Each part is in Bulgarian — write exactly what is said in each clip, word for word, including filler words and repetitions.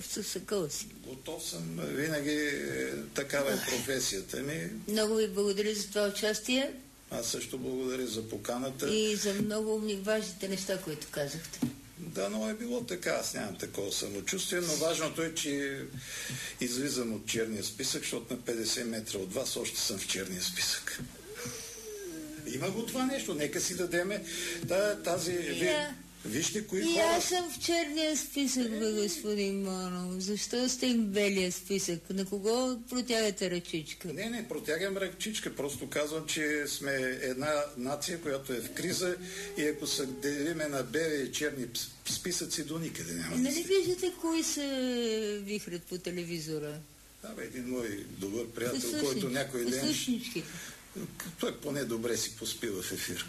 Съсъкъл си. Готов съм. Винаги такава е професията ми. Много ви благодаря за това участие. Аз също благодаря за поканата. И за много важните неща, които казахте. Да, но е било така. Аз нямам такова самочувствие, но важното е, че излизам от черния списък, защото на петдесет метра от вас още съм в черния списък. Има го това нещо. Нека си дадеме тази... Yeah. Вижте кои и хора... аз съм в черния списък, бе, господин Монов. Защо сте в белия списък? На кого протягате ръчичка? Не, не, протягам ръчичка. Просто казвам, че сме една нация, която е в криза и ако се делиме на бели и черни списъци, до никъде няма. Нали виждате кои се вихрят по телевизора? Да, бе, един мой добър приятел, Послушни... който някой ден... Послушнички. Той поне добре си поспива в ефир.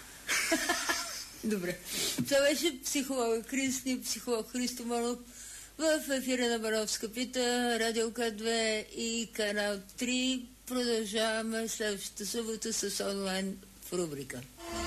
Добре. Това беше психолог, кризисния психолог Христо Монов в ефира на Беновска пита, Радио К две и Канал три. Продължаваме следващата събота с онлайн в рубрика.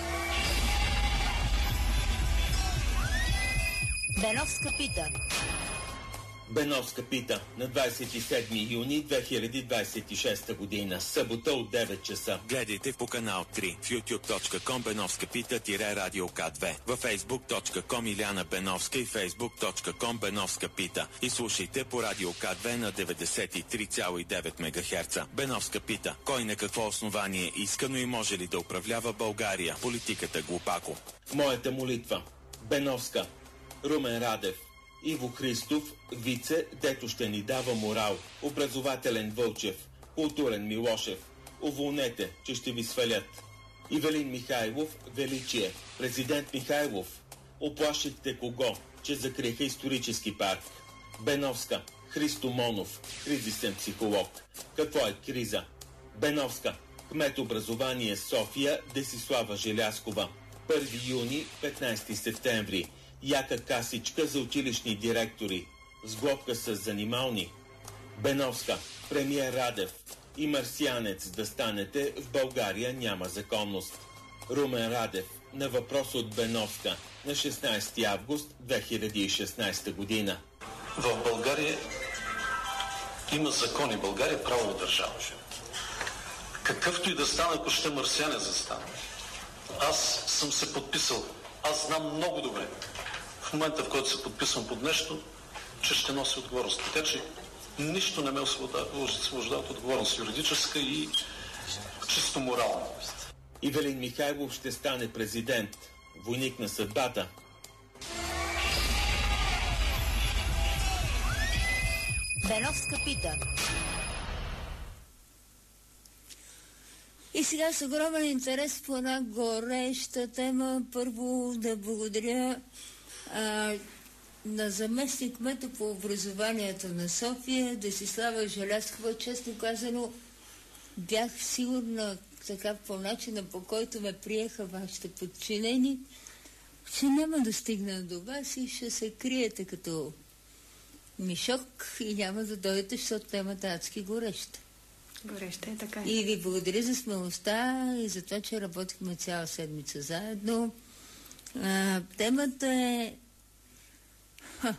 Беновска пита. Беновска пита на двадесет и седми юни две хиляди двадесет и шеста година, събота от девет часа. Гледайте по канал три, в ютуб точка ком Беновска пита Радио К две, във фейсбук точка ком Иляна Беновска и фейсбук точка ком Беновска пита. И слушайте по Радио К две на деветдесет и три цяло и девет мегахерца. Беновска пита. Кой на какво основание искано и може ли да управлява България? Политиката глупако. Моята молитва. Беновска. Румен Радев. Иво Христов, вице, дето ще ни дава морал. Образователен Вълчев. Културен Милошев. Уволнете, че ще ви свалят. Ивелин Михайлов, величие. Президент Михайлов. Оплашихте кого? Че закриха исторически парк. Беновска. Христо Монов. Кризисен психолог. Какво е криза? Беновска. Кмет образование София, Десислава Желяскова. първи юни, петнадесети септември. Яка касичка за училищни директори. Сглобка с занимални. Беновска. Премиер Радев. И марсианец да станете, в България няма законност. Румен Радев. На въпрос от Беновска. На шестнадесети август две хиляди и шестнадесета година. В България има закони. България е правова държава. Какъвто и да стане, ако ще марсианец да стане. Аз съм се подписал. Аз знам много добре, в момента, в който се подписвам под нещо, че ще носи отговорност. Така че нищо не ме освобождава от отговорност юридическа и чисто морална. Ивелин Михайлов ще стане президент, войник на съдбата. Беновска пита. И сега с огромен интерес по една гореща тема. Първо да благодаря а, на заместник кмета по образованието на София, Десислава Желяскова. Честно казано, бях сигурна така по начина, по който ме приеха вашите подчинени, че няма да стигна до вас и ще се криете като мишок и няма да дойдете, защото темата е адски гореща. Гореща е така. И ви благодаря за смелостта и за това, че работихме цяла седмица заедно. А, темата е Ха.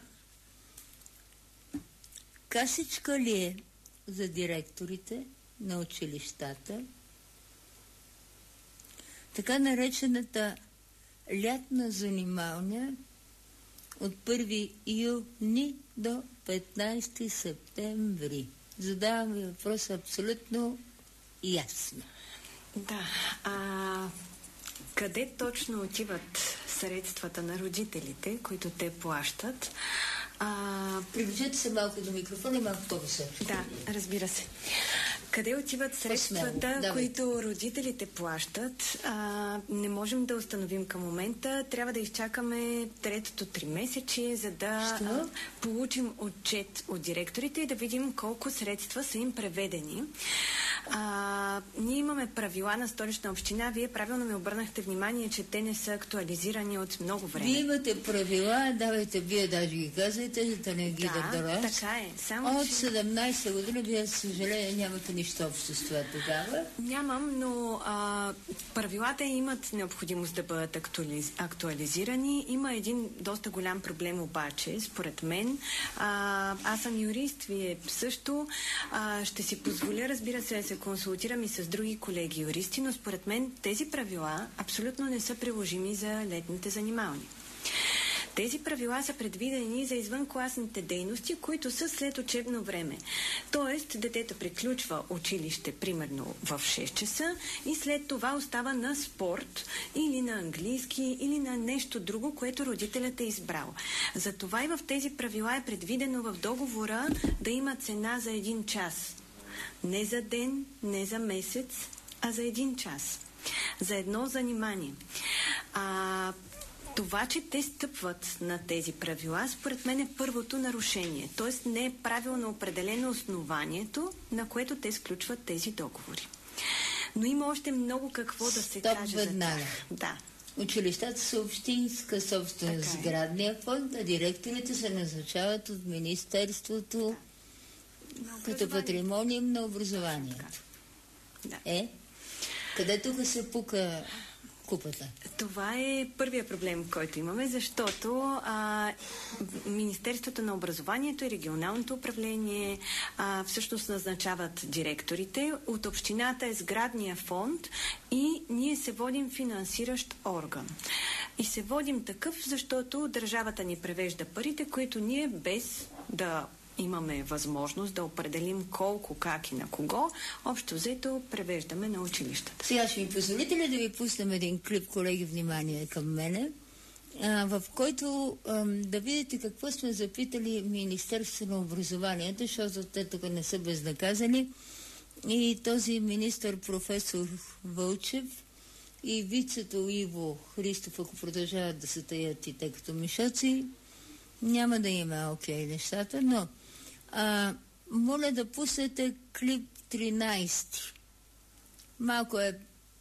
Касичка ли е за директорите на училищата така наречената лятна занималня от първи юни до петнадесети септември? Задавам ви въпроса абсолютно ясно. Да. А къде точно отиват средствата на родителите, които те плащат? А... Приближете се малко до микрофона и малко по-високо. Да, разбира се. Къде отиват средствата, които родителите плащат? А, не можем да установим към момента. Трябва да изчакаме третото тримесечие, за да а, получим отчет от директорите и да видим колко средства са им преведени. А, ние имаме правила на Столична община. Вие правилно ми обърнахте внимание, че те не са актуализирани от много време. Вие имате правила, давайте вие даже ги казвайте, за да не ги да, да така е. Само, от че... седемнадесета година вие, за съжаление, нямате нищо общо с това тогава? Нямам, но а, правилата имат необходимост да бъдат актуализ... актуализирани. Има един доста голям проблем обаче, според мен. А, аз съм юрист, вие също. А, ще си позволя, разбира се, да се консултирам и с други колеги юристи, но според мен тези правила абсолютно не са приложими за летните занимални. Тези правила са предвидени за извънкласните дейности, които са след учебно време. Тоест, детето приключва училище примерно в шест часа и след това остава на спорт или на английски или на нещо друго, което родителят е избрал. Затова и в тези правила е предвидено в договора да има цена за един час. Не за ден, не за месец, а за един час. За едно занимание. А... Това, че те стъпват на тези правила, според мен е първото нарушение. Тоест не е правилно определено основанието, на което те сключват тези договори. Но има още много какво да се Стоп каже веднага. за тях. Да. Училищата са общинска собственост, Така е. сградния фонд, а директорите се назначават от Министерството Да. като патримониум на образованието. Да. Е? Къде тук се пука купата? Това е първия проблем, който имаме, защото а, Министерството на образованието и регионалното управление а, всъщност назначават директорите. От общината е сградния фонд и ние се водим финансиращ орган. И се водим такъв, защото държавата ни превежда парите, които ние без да имаме възможност да определим колко, как и на кого, общо взето превеждаме на училищата. Сега ще ми позволите ли да ви пуснем един клип, колеги, внимание към мене, а, в който а, да видите какво сме запитали Министерството на образованието, защото те тук не са безнаказани. И този министър професор Вълчев и вицето Иво Христов, ако продължават да се таят и те като мишоци, няма да има окей нещата, но а, моля да пуснете клип тринайсети. Малко е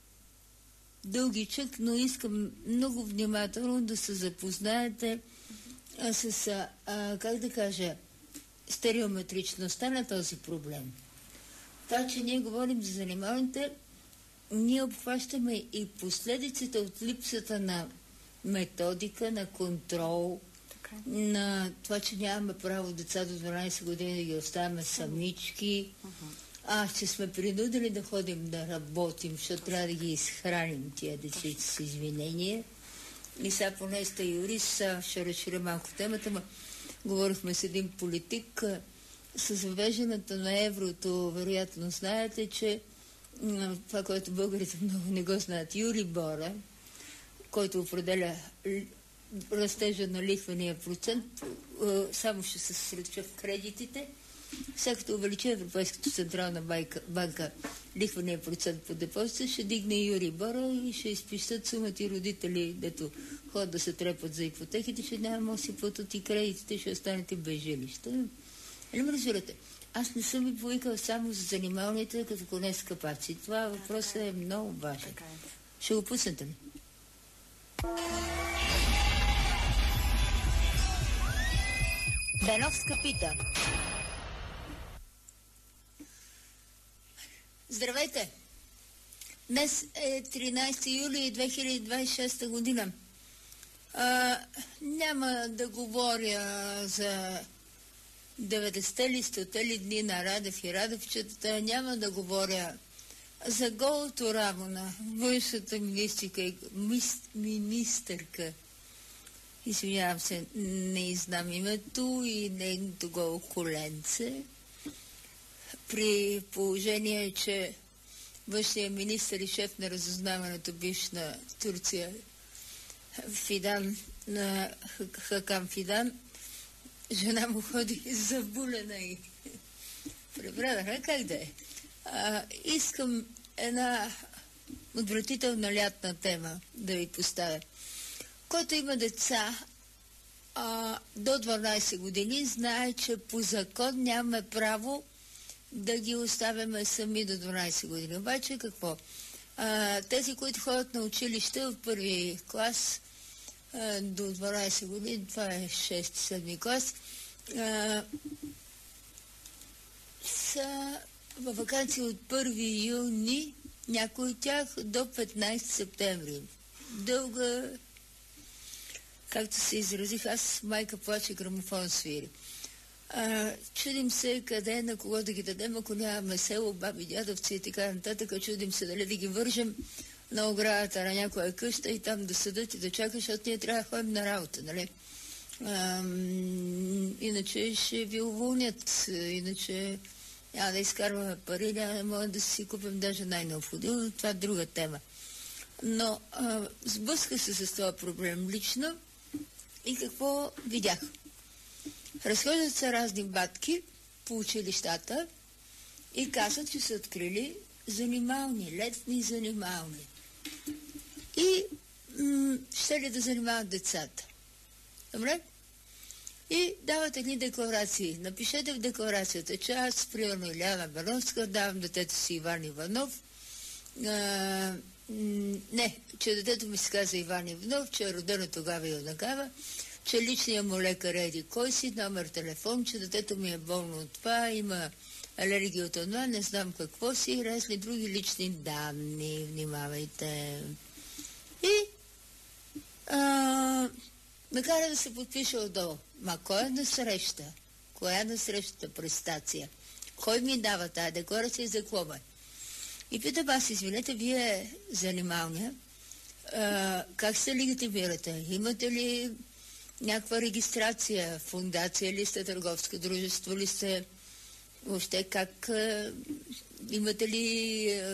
дългичък, но искам много внимателно да се запознаете а, с, а, как да кажа, стереометричността на този проблем. Това, че ние говорим за занимаването, ние обхващаме и последиците от липсата на методика, на контрол, на това, че нямаме право деца до дванайсет години да ги оставяме самички, а че сме принудили да ходим да работим, защото трябва да ги изхраним тия децици с извинение. И сега поне сте юрист, ще разширя малко темата, но говорихме с един политик. С въвеждането на еврото, вероятно знаете, че това, което българите много не го знаят, Юрибора, който определя растежа на лихвения процент, само ще се съсредоточа в кредитите. Сега като увеличи Европейската централна банка, банка лихвения процент по депозита, ще дигне Юрибора и ще изпищат сумати родители, дето ходят да се трепат за ипотеките, ще няма да си платят и кредитите, ще останете без жилища. Или ме разбирате? Аз не съм ви повикал само за занималните, като коне с капаци. Това въпросът е много важен. Ще го пуснете ли? Беновска пита. Здравейте! Днес е тринайсети юли две хиляди двайсет и шеста година. А, няма да говоря за деветдесетте ли, стоте ли дни на Радев и Радевчетата, няма да говоря за голото рамо на външната министрика и министърка. Извинявам се, не знам името и нейното голо коленце. При положение, че външният министър и шеф на разузнаването биш на Турция Фидан, на Хакам Фидан, жена му ходи забулена и пребрадаха, как да е. А, искам една отвратителна лятна тема да ви поставя. Който има деца а, до дванайсет години, знае, че по закон нямаме право да ги оставяме сами до дванайсет години. Обаче какво? А, тези, които ходят на училище от първи клас а, до дванайсет години, това е шести седми клас, а, са във вакансия от първи юни, някои от тях до петнайсети септември. Дълга, както се изразих, аз майка плаче, грамофон свири. А, чудим се къде, на кого да ги дадем, ако нямаме село, баби, дядовци и така нататък. Чудим се дали да ги вържем на оградата на някоя къща и там да седат и да чакаш, защото ние трябва да ходим на работа, нали? А, иначе ще ви уволнят, иначе няма да изкарваме пари, няма да може да си купим даже най-необходимо. Това е друга тема. Но а, сблъска се с това проблем лично и какво видях? Разхождат се разни батки по училищата и казват, че са открили занимални, летни занимални. И м- ще ли да занимават децата? Добре? И дават едни декларации. Напишете в декларацията, че аз, примерно Иляна Беновска, давам детето си Иван Иванов. А, м- не, че детето ми се казва Иван Иванов, че е родено тогава и однакава, че личният му лекар е еди кой си, номер телефон, че детето ми е болно от това, има алергия от това, не знам какво си, и разни други лични данни, внимавайте. И а, накара да се подпише отдолу. Ма кой е на среща? Коя е на срещата престация? Кой ми дава тая декларация за какво е? И питам аз, извинете, вие занималния, а, как се легитимирате? Имате ли някаква регистрация, фундация ли сте, търговско дружество ли сте, въобще как, а, имате ли а,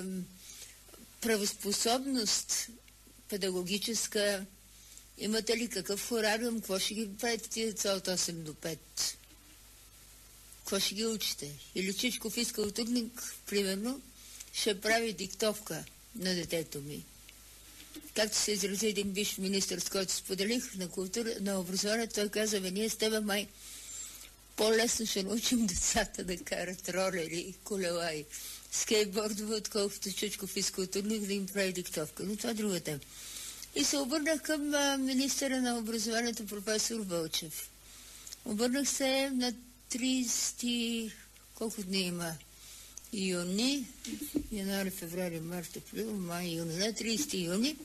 правоспособност педагогическа, имате ли какъв хорариум, какво ще ги правите тия деца от осем до пет? Какво ще ги учите? Или Чичко физкултурник, примерно, ще прави диктовка на детето ми. Както се изрази един бивш министър, с който споделих на култура, на образование, той каза, бе, ние с тебе май по-лесно ще научим децата да карат ролери, колела и скейтбордове, отколкото Чичко физкултурник да им прави диктовка. Но това е друга тема. И се обърнах към а, министъра на образованието професор Вълчев. Обърнах се на трийсети, колко дни има? Юни, януари, феврари, март, април, май, юни, на трийсети юни.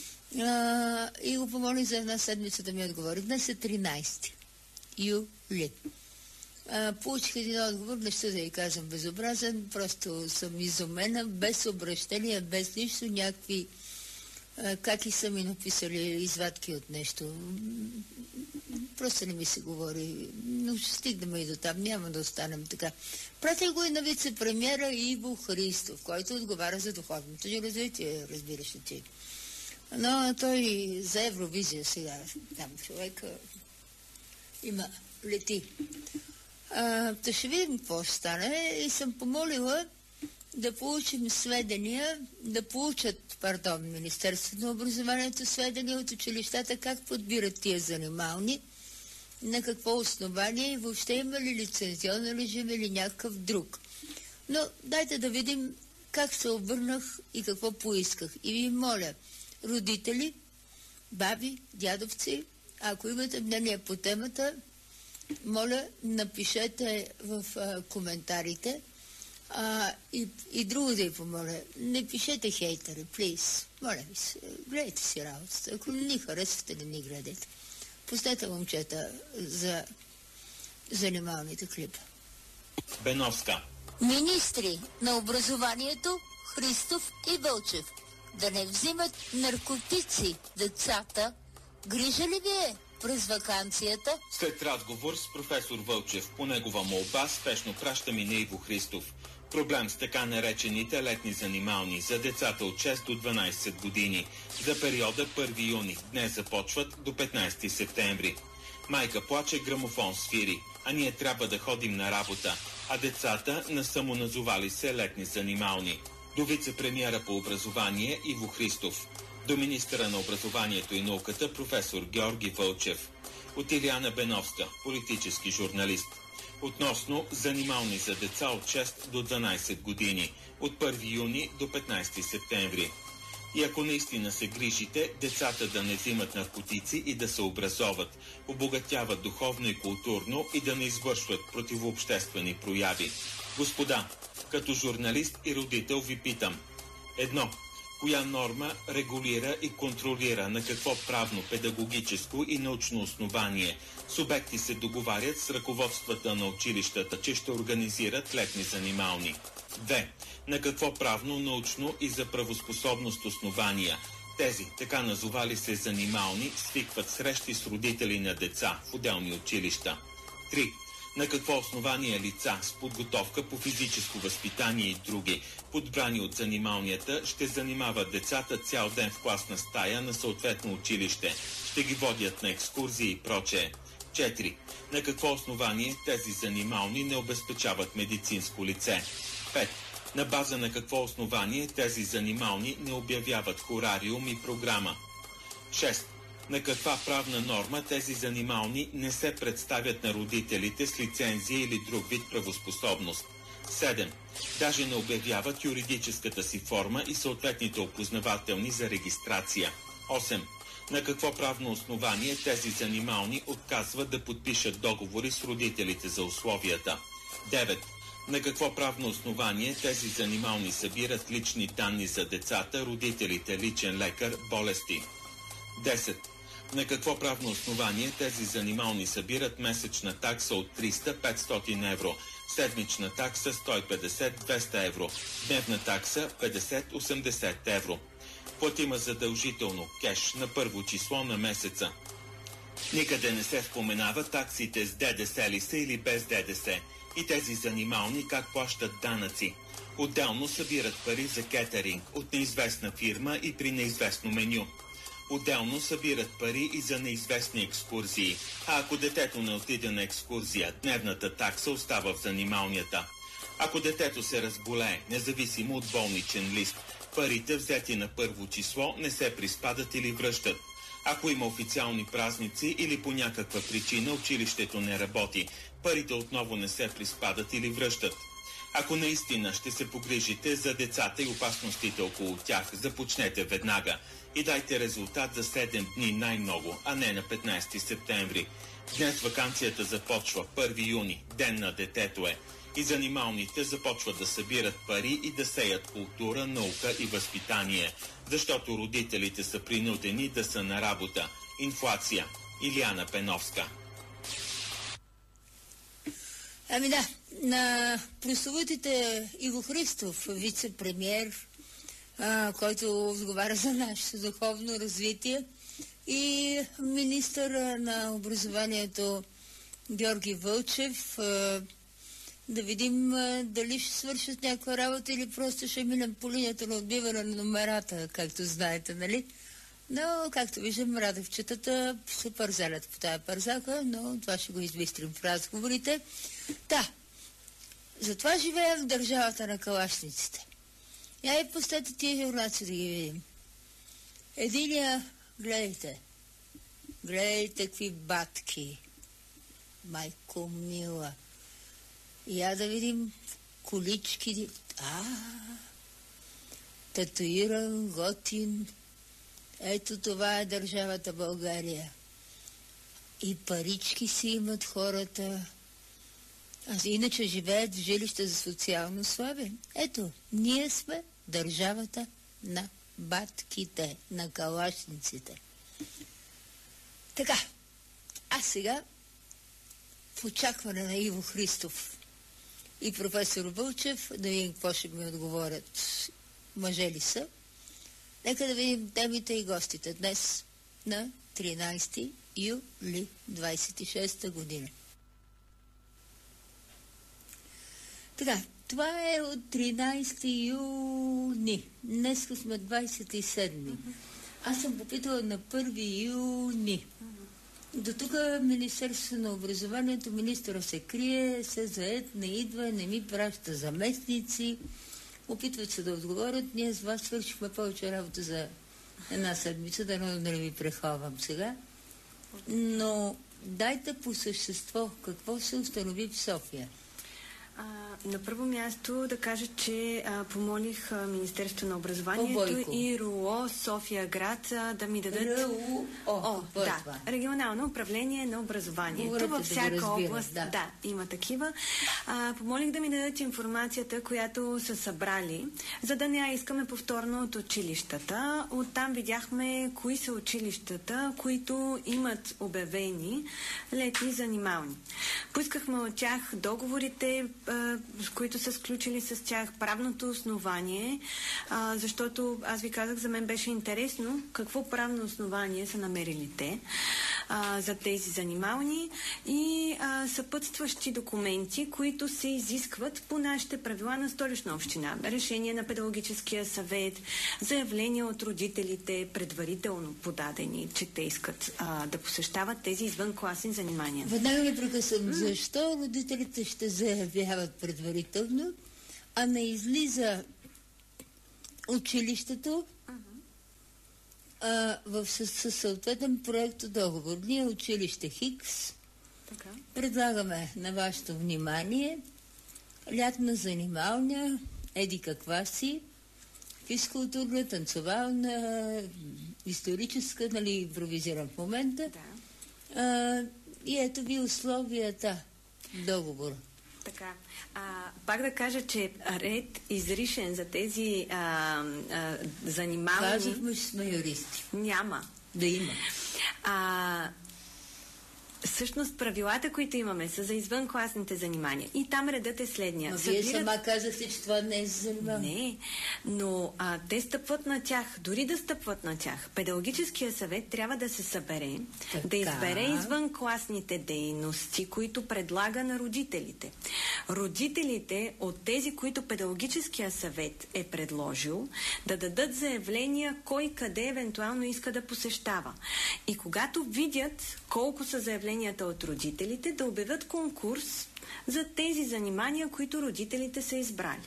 А, и го помолих за една седмица да ми отговори. Днес е тринайсети юли. А, получих един отговор, не ще да я казвам безобразен, просто съм изумена, без обращения, без нищо, някакви а, как и са ми написали извадки от нещо. Просто не ми се говори, но ще стигнем и до там, няма да останем така. Пратих го и на вице-премьера Иво Христов, който отговаря за духовното ни развитие, разбираш ли ти. Но той за Евровизия сега, там човека има, лети. А, та ще видим какво ще стане и съм помолила да получим сведения, да получат, пардон, Министерството на образованието сведения от училищата, как подбират тия занимални, на какво основание и въобще има ли лицензионен режим или някакъв друг. Но дайте да видим как се обърнах и какво поисках. И ви моля, родители, баби, дядовци, ако имате мнение по темата, моля, напишете в а, коментарите. А, и, и друго да ви помоля, не пишете хейтери, плиз. Моля ви се, гледайте си работата. Ако не ни харесвате, не ни гледайте. Пуснете, момчета, за занималните клипа. Беновска. Министри на образованието Христов и Вълчев да не взимат наркотици децата. Грижа ли ви е през ваканцията? След разговор с професор Вълчев по негова молба, спешно праща ми на Иво Христов. Проблем с така наречените летни занимални за децата от шест до дванайсет години. За периода първи юни, днес започват до петнайсети септември. Майка плаче, грамофон свири, а ние трябва да ходим на работа, а децата не са му назовали се летни занимални. До вице-премиера по образование Иво Христов. До министъра на образованието и науката професор Георги Вълчев. От Иляна Беновска, политически журналист. Относно занимални за деца от шест до дванайсет години, от първи юни до петнайсети септември. И ако наистина се грижите, децата да не взимат наркотици и да се образоват, обогатяват духовно и културно и да не извършват противообществени прояви. Господа, Като журналист и родител ви питам. Едно. Коя норма регулира и контролира на какво правно, педагогическо и научно основание субекти се договарят с ръководствата на училищата, че ще организират летни занимални? Две. На какво правно, научно и за правоспособност основания тези, така назовали се занимални, свикват срещи с родители на деца в отделни училища? Три. На какво основание лица с подготовка по физическо възпитание и други, подбрани от занималнията, ще занимават децата цял ден в класна стая на съответно училище, ще ги водят на екскурзии и прочее? Четири. На какво основание тези занимални не обезпечават медицинско лице? Пет. На база на какво основание тези занимални не обявяват хорариум и програма? Шест. На каква правна норма тези занимални не се представят на родителите с лицензия или друг вид правоспособност? седем. Даже не обявяват юридическата си форма и съответните опознавателни за регистрация. осем. На какво правно основание тези занимални отказват да подпишат договори с родителите за условията? девет. На какво правно основание тези занимални събират лични данни за децата, родителите, личен лекар, болести? десет. На какво правно основание тези занимални събират месечна такса от триста до петстотин евро, седмична такса сто и петдесет до двеста евро, дневна такса петдесет до осемдесет евро? Платима задължително кеш на първо число на месеца. Никъде не се споменава таксите с ДДС ли са или без ДДС и тези занимални как плащат данъци. Отделно събират пари за кетеринг от неизвестна фирма и при неизвестно меню. Отделно събират пари и за неизвестни екскурзии, а ако детето не отиде на екскурзия, дневната такса остава в занималнията. Ако детето се разболее, независимо от болничен лист, парите, взети на първо число, не се приспадат или връщат. Ако има официални празници или по някаква причина училището не работи, парите отново не се приспадат или връщат. Ако наистина ще се погрижите за децата и опасностите около тях, започнете веднага и дайте резултат за седем дни най-много, а не на петнайсети септември. Днес ваканцията започва, първи юни, ден на детето е. И занималните започват да събират пари и да сеят култура, наука и възпитание, защото родителите са принудени да са на работа. Инфлация. Илияна Пеновска. Ами да, на прословутите Иво Христов, вице-премиер, а, който отговаря за нашето духовно развитие, и министър на образованието Георги Вълчев, а, да видим а, дали ще свършат някаква работа или просто ще минем по линията на отбиване на номерата, както знаете, нали? Но, както виждам, радевчетата се пързалят по тая пързака, но това ще го избистрим в разговорите. Да, затова живеем в държавата на калашниците. Я и пустете тия журнаци да ги видим. Единия, гледайте, гледайте какви батки, майко мила. Я да видим колички, а, татуиран, готин. Ето това е държавата България. И парички си имат хората. А иначе живеят в жилища за социално слаби. Ето, ние сме държавата на батките, на калашниците. Така, а сега в очакване на Иво Христов и професор Вълчев, да видим какво ще ми отговорят. Мъже ли са? Нека да видим темите и гостите днес на тринайсети юли двайсет и шеста година. Така, това е от тринайсети юни. Днес сме двайсет и седми. Аз съм попитала на първи юни. До тук Министерството на образованието, министъра се крие, се заед, не идва, не ми праща заместници. Опитват се да отговорят. Ние с вас свършихме повече работа за една седмица, да не ви преховам сега. Но дайте по същество какво се установи в София. А, на първо място да кажа, че а, помолих а, Министерството на образованието Бойко. и РУО София град а, да ми дадат РУО, О, е да, това? Регионално управление на образованието. Говорите Във да всяка го разбира, област да. да, има такива. А, помолих да ми дадат информацията, която са събрали, за да не я искаме повторно от училищата. Оттам видяхме кои са училищата, които имат обявени летни занимални. Поискахме от тях договорите, с които са сключили с тях, правното основание, а, защото аз ви казах, за мен беше интересно какво правно основание са намерили те а, за тези занимални и а, съпътстващи документи, които се изискват по нашите правила на Столична община. Решение на педагогическия съвет, заявления от родителите, предварително подадени, че те искат а, да посещават тези извънкласни занимания. Веднага ли прекъсвам, защо родителите ще заявяват предварително, а не излиза училището а, в със съответен проект договор? Ние училище Хикс Така. предлагаме на вашето внимание лятна занималня, еди каква си, физкултурна, танцовална, историческа, нали, импровизирам в момента. Да. А, и ето ви условията, договор. Така. А, пак да кажа, че ред изришен за тези а, а, занимални Казахме, че сме юристи. няма. Да има. А, всъщност правилата, които имаме, са за извънкласните занимания. И там редът е следния. Но вие Събират... сама казахте, че това не е за занимание. Не, но а, те стъпват на тях. Дори да стъпват на тях, педагогическия съвет трябва да се събере, така, да избере извънкласните дейности, които предлага на родителите. Родителите от тези, които педагогическия съвет е предложил, да дадат заявления кой къде евентуално иска да посещава. И когато видят колко са заявленията от родителите, да обявят конкурс за тези занимания, които родителите са избрали.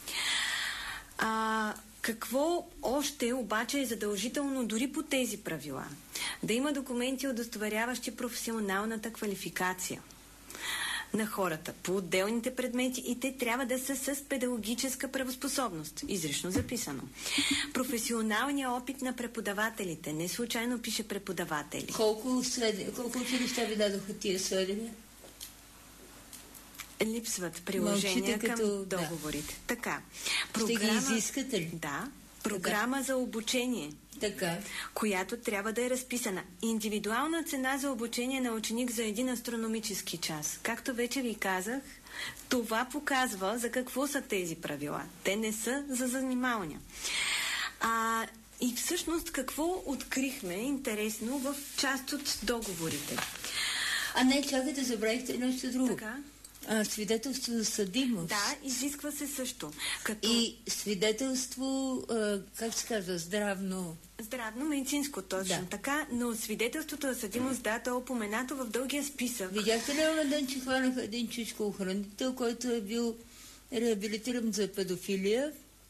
А, какво още обаче е задължително дори по тези правила? Да има документи, удостоверяващи професионалната квалификация на хората по отделните предмети и те трябва да са с педагогическа правоспособност. Изрично записано. Професионалният опит на преподавателите. Не случайно пише преподаватели. Колко, сведения, колко училища ви дадоха тия сведения? Липсват приложения Мълчите към като... договорите. Да. Така. Програма... Ще ги изискате ли? Да. Програма така. За обучение. Така. Която трябва да е разписана. Индивидуална цена за обучение на ученик за един астрономически час. Както вече ви казах, това показва за какво са тези правила. Те не са за занималния. А, и всъщност какво открихме интересно в част от договорите? А не, чакайте, забравихте нещо друго. Така. А, свидетелство за съдимост. Да, изисква се също. Като... И свидетелство, а, как се казва, здравно... Здравно-медицинско, точно да. Така, но свидетелството за съдимост, да, то е упоменато в дългия списък. Видяхте ли на ден, че хванаха един чичко охранител, който е бил реабилитиран за педофилия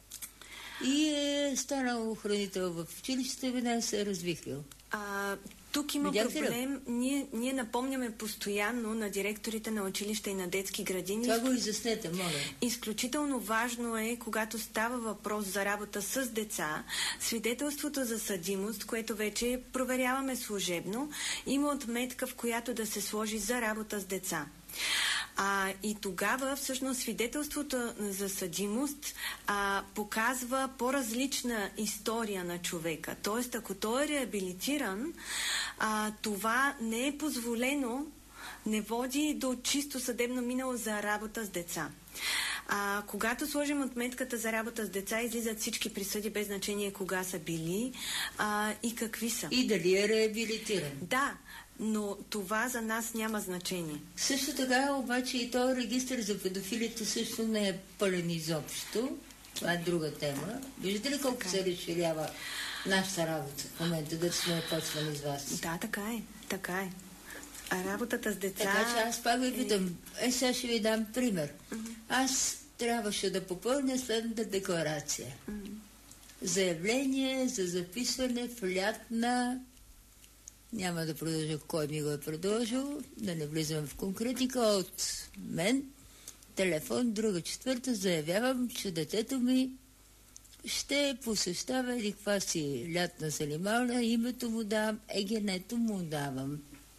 и е станал охранител в училището и веднага се е развихрил? А, тук има Видяхте проблем. Ние, ние напомняме постоянно на директорите на училища и на детски градини. Това го изяснете, моля. Изключително важно е, когато става въпрос за работа с деца, свидетелството за съдимост, което вече проверяваме служебно, има отметка, в която да се сложи за работа с деца. А, и тогава всъщност свидетелството за съдимост а, показва по-различна история на човека. Тоест, ако той е реабилитиран, а, това не е позволено, не води до чисто съдебно минало за работа с деца. А, когато сложим отметката за работа с деца, излизат всички присъди без значение кога са били а, и какви са. И дали е реабилитиран. Да, но това за нас няма значение. Също така обаче и този регистър за педофилите също не е пълен изобщо. Това е друга тема. Виждате ли колко така се разширява нашата работа в момента, да сме опътствани с вас? Да, така е. Така е. А работата с деца... Така че аз пак ви питам. Е, сега ще ви дам пример. Mm-hmm. Аз трябваше да попълня следната декларация. Mm-hmm. Заявление за записване в лятна... Няма да продължа кой ми го е предложил, да не влизам в конкретика, от мен, телефон, друга, четвърта, заявявам, че детето ми ще посещава или каква си лятна занимална, името му давам, егенето му давам.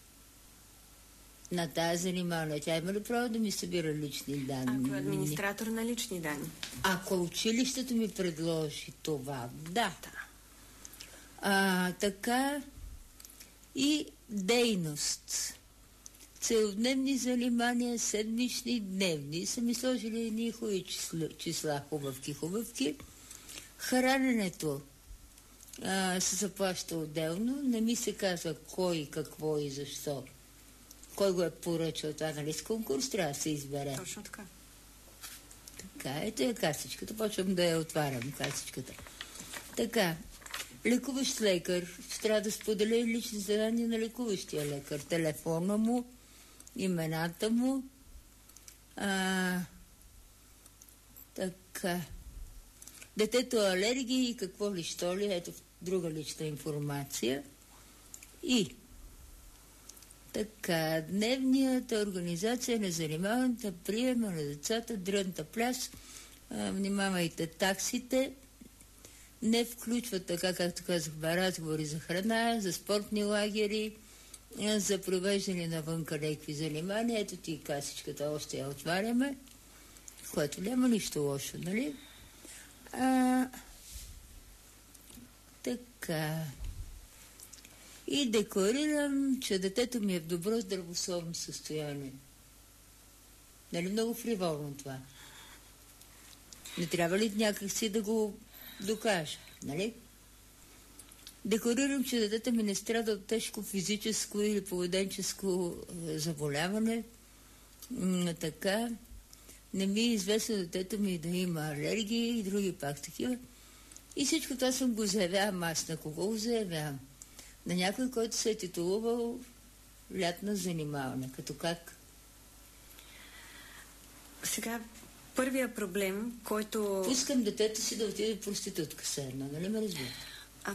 На тази занимална. Тя има ли право да ми събира лични данни? Ако е администратор на лични данни. Ако училището ми предложи това, да. А, така и дейност. Целодневни занимания, седмични, дневни. Са ми сложили едни хубави числа, числа, хубавки, хубавки. Храненето а, се заплаща отделно. Не ми се казва кой, какво и защо. Кой го е поръчал това, нали, с конкурс трябва да се избере. Точно така. Така, ето е касичката. Почвам да я отварям, касичката. Така, лекуващ лекар. Трябва да споделя лични задания на лекуващия лекар. Телефона му, имената му. А, така. Детето алергии и какво ли, що ли. Ето друга лична информация. И така, дневната организация на занимаването, приема на децата, дрънта пляс, а, внимавайте таксите, не включват, така както казахме, разговори за храна, за спортни лагери, а, за провеждане навънка някакви занимания. Ето ти касичката, още я отваряме, което няма нищо лошо, нали? А, така... И декларирам, че детето ми е в добро здравословно състояние. Нали много фриволно това? Не трябва ли някакси да го докажа, нали? Декларирам, че детето ми не страда от тежко физическо или поведенческо е, заболяване. М- така, не ми е известно детето ми да има алергии и други пак такива. И всичко това съм го заявявам аз. На кого го заявявам? На някой, който се е титулувал лятна занимална. Като как? Сега, първия проблем, който... Пускам детето си да отиде в проститутка се едно, нали ме разбира? А,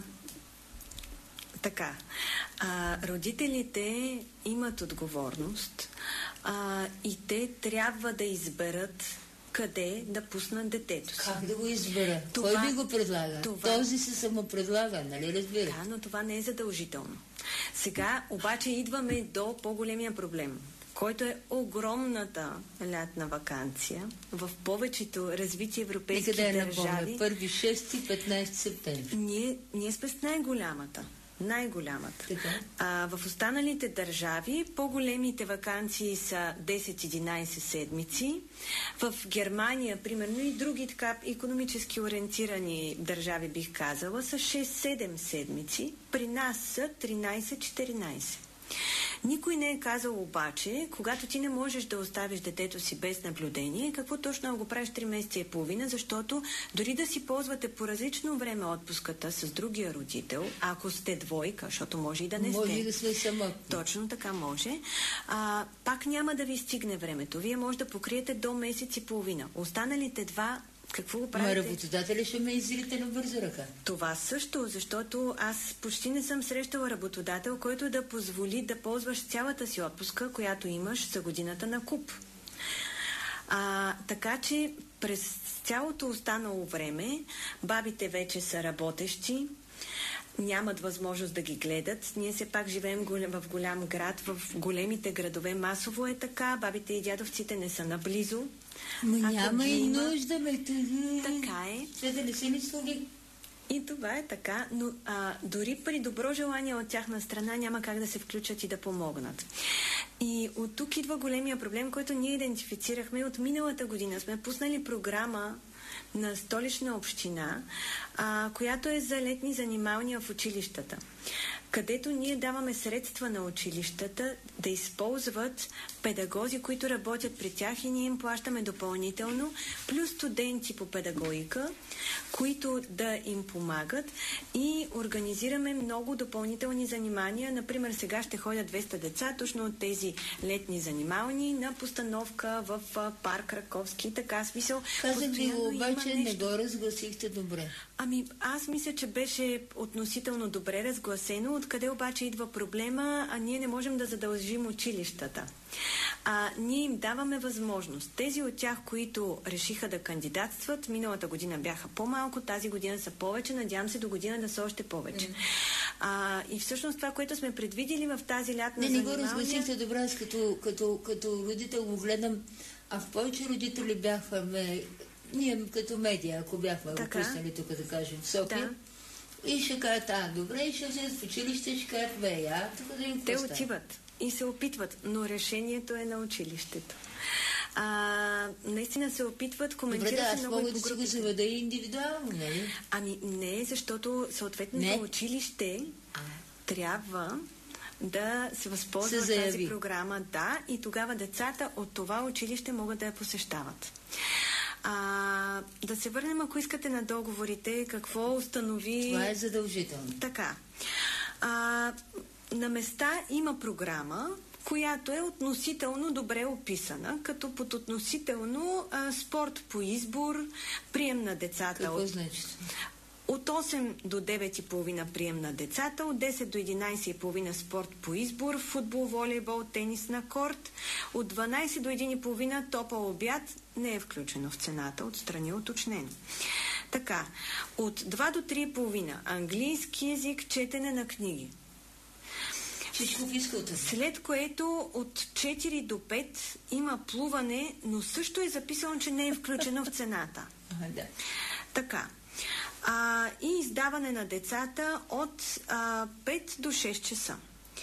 така. А, родителите имат отговорност а, и те трябва да изберат къде да пуснат детето си. Как да го избера? Това, Кой би го предлага? Това... Този се самопредлага, нали разбира? Да, но това не е задължително. Сега обаче идваме до по-големия проблем, който е огромната лятна ваканция в повечето развити европейски Нека да я държави. напомня. Първи, шести, петнайсети септември. Ние, ние сме с най-голямата. Най-голямата. А, в останалите държави по-големите ваканции са десет-единайсет седмици. В Германия, примерно, и други така икономически ориентирани държави, бих казала, са шест-седем седмици. При нас са тринайсет-четиринайсет. Никой не е казал обаче, когато ти не можеш да оставиш детето си без наблюдение, какво точно го правиш три месеца и половина, защото дори да си ползвате по различно време отпуската с другия родител, ако сте двойка, защото може и да не може сте. Може да сме самотни. Точно така може. А, пак няма да ви стигне времето. Вие може да покриете до месец и половина. Останалите два какво го правите? Ма работодателя ще ме изрите на бърза ръка. Това също, защото аз почти не съм срещала работодател, който да позволи да ползваш цялата си отпуска, която имаш за годината на куп. А, така че през цялото останало време бабите вече са работещи, нямат възможност да ги гледат. Ние все пак живеем в голям град, в големите градове масово е така, бабите и дядовците не са наблизо. Ма няма и има... нужда, ме тъги. Така е. Те да не си ни слуги. И това е така, но а, дори при добро желание от тяхна страна няма как да се включат и да помогнат. И от тук идва големия проблем, който ние идентифицирахме от миналата година. Сме пуснали програма на Столична община, а, която е за летни занималния в училищата, където ние даваме средства на училищата да използват педагози, които работят при тях и ние им плащаме допълнително, плюс студенти по педагогика, които да им помагат и организираме много допълнителни занимания. Например, сега ще ходят двеста деца точно от тези летни занимални на постановка в парк Раковски. Така, смисъл. Казах ви, обаче не го разгласихте добре. Ами, аз мисля, че беше относително добре разгласено, откъде обаче идва проблема, а ние не можем да задължим училищата. а, ние им даваме възможност. Тези от тях, които решиха да кандидатстват, миналата година бяха по-малко, тази година са повече, надявам се до година да са още повече. Mm. А, и всъщност това, което сме предвидели в тази лятна не, занималния... Не, не го разгласихте добре, аз като, като, като родител го гледам, а в повече родители бяхме, ние като медия, ако бяхме го пуснали тук, да кажем, в София, да. И ще кажат, а, добре, и ще вземат в училище, ще кажат, бе, а, тук да им те отиват и се опитват, но решението е на училището. А, наистина се опитват, коментират добре, да, се много мога и по да групите. си го заведа индивидуално, нали? Ами не, защото съответното училище а. трябва да се възползва от тази програма, да, и тогава децата от това училище могат да я посещават. А, да се върнем, ако искате, на договорите, какво установи... Това е задължително. Така. А, на места има програма, която е относително добре описана, като под относително а, спорт по избор, прием на децата. Какво от... значи? От осем до девет и половина прием на децата, от десет до единайсет и половина спорт по избор, футбол, волейбол, тенис на корт, от дванайсет до един и половина топъл обяд, не е включено в цената, отстрани уточнено. Така, от два до три и половина английски език, четене на книги. Всичко физкалта. След което от четири до пет има плуване, но също е записано, че не е включено в цената. Ага, да. Така. А, и издаване на децата от а, пет до шест часа.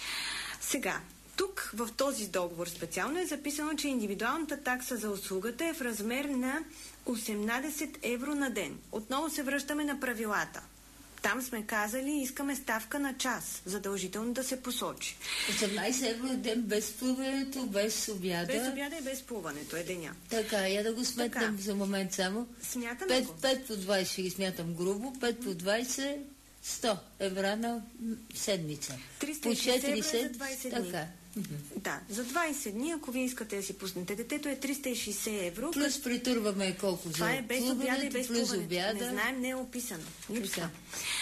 Сега, тук в този договор специално е записано, че индивидуалната такса за услугата е в размер на осемнайсет евро на ден. Отново се връщаме на правилата. Там сме казали, искаме ставка на час, задължително да се посочи. осемнайсет евро на ден без плуването, без обяда. Без обяда и без плуването е деня. Така, я да го сметнем за момент само. Смятаме го. пет по двайсет ще ги смятам грубо, пет по двайсет, сто евро на седмица. триста и шейсет евро за двайсет дни. Така. Да, за двайсет дни, ако вие искате да си пуснете детето, е триста и шейсет евро. Плюс като... притурваме колко това за е без обяда и без плуването. Не знаем, не е описано. Липса.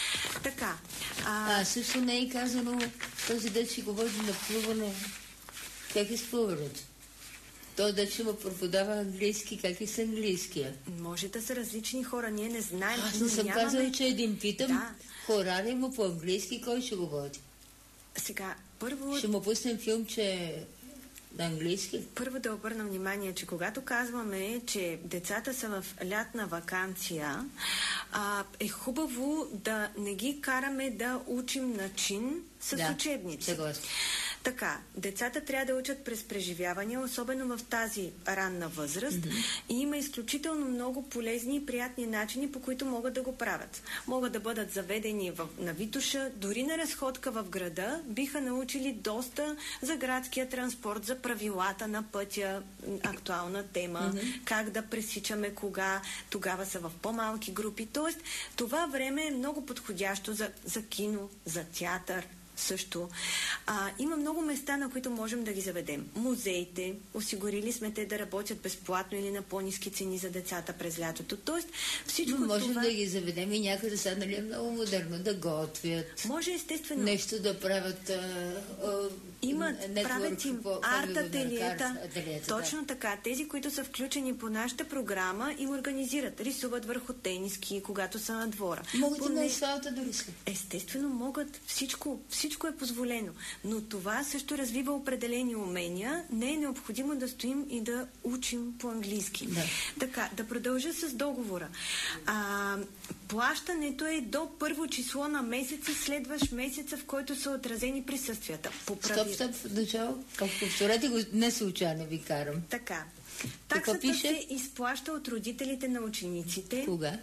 Така. А... а, също не е казано този дет ще говори на плуване. Как е с плуването? Той дет ще му преподава английски. Как е с английския? Може да са различни хора, ние не знаем. Аз не съм нямаме... казала, че един питам. Да. Хора ли му по английски, кой ще го води? Сега, първо... Ще му пуснем филм, че на английски? Първо да обърна внимание, че когато казваме, че децата са в лятна ваканция, а, е хубаво да не ги караме да учим начин с да, учебници. Съгласен. Така, децата трябва да учат през преживявания, особено в тази ранна възраст, mm-hmm. и има изключително много полезни и приятни начини, по които могат да го правят. Могат да бъдат заведени в, на Витоша, дори на разходка в града, биха научили доста за градския транспорт, за правилата на пътя, актуална тема, mm-hmm. как да пресичаме кога, тогава са в по-малки групи. Тоест, това време е много подходящо за, за кино, за театър, също. А, има много места, на които можем да ги заведем. Музеите, осигурили сме те да работят безплатно или на по-ниски цени за децата през лятото. Тоест, всичко но можем това... да ги заведем и някъде сега, нали, е много модерно да готвят. Може, естествено. Нещо да правят. А, а, Имат, правят им арт ателиета. Точно да. така. Тези, които са включени по нашата програма, им организират. Рисуват върху тениски, когато са на двора. Могат Поне... и на асфалта да рисуват. Естествено могат. Всичко, всичко е позволено. Но това също развива определени умения. Не е необходимо да стоим и да учим по-английски. Да. Така, да продължа с договора. А, плащането е до първо число на месец и следващ месеца, в който са отразени присъствията. Стоп, стоп, в начало. Повторете го, не случайно ви карам. Така. Таксата пише? Се изплаща от родителите на учениците. Кога?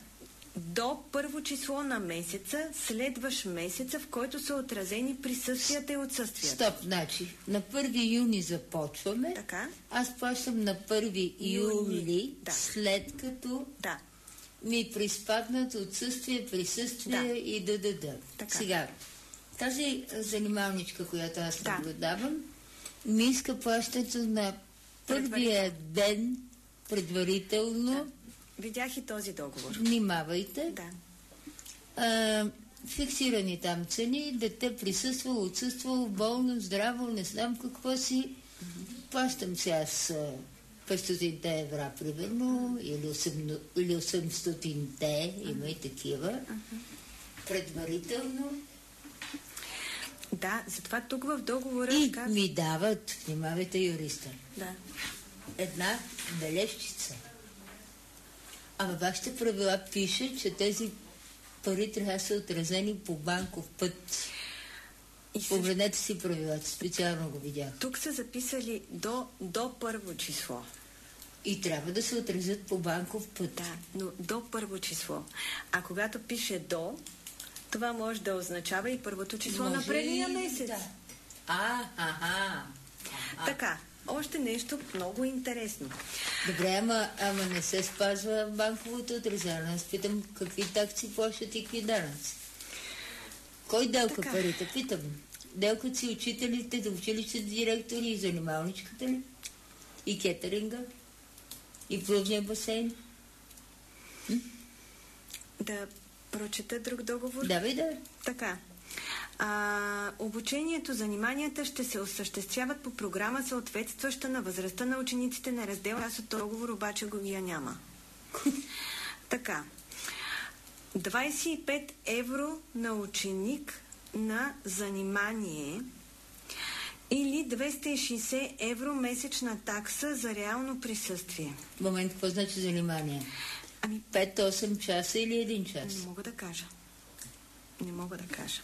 До първо число на месеца, следващ месеца, в който са отразени присъствията и отсъствията. Стоп, значи, на първи юни започваме. Така. Аз плащам на първи юли, да. след като да. ми приспаднат отсъствие, присъствие да. и да-да-да. Сега, тази занималничка, която аз да. наблюдавам, ми иска плащането на първия ден предварително. Да. Видях и този договор. Внимавайте. Да. А, фиксирани там цени, дете присъствало, отсъствало, болно, здраво, не знам какво си. плащам сега с петстотинте евра, примерно, или осемстотинте, има и такива, uh-huh. предварително. Да, затова тук в договора... И как... ми дават, внимавайте юриста, да. една бележчица. А във вашите правила пише, че тези пари трябва да са отразени по банков път. И погледнете си правилата, специално го видях. Тук са записали до, до първо число. И трябва да се отразят по банков път. Да, но до първо число. А когато пише до, това може да означава и първото число може на предния месец. Да. А, ага. А. Така, още нещо много интересно. Добре, ама, ама не се спазва банковото отразяване. Аз питам какви такси плащат и какви данъци. Кой делка така. Парите? Питам. Делкат си учителите, да училищите директори и занималничката ли? И кетеринга? И плувния басейн? М? Да прочета друг договор? Давай, да. Така. А, обучението, заниманията ще се осъществяват по програма, съответстваща на възрастта на учениците на раздел. Аз от договор обаче го я няма. Така. двайсет и пет евро на ученик на занимание или двеста и шейсет евро месечна такса за реално присъствие. Момент, какво значи занимание? Ами, пет-осем часа или един час? Не мога да кажа. Не мога да кажа.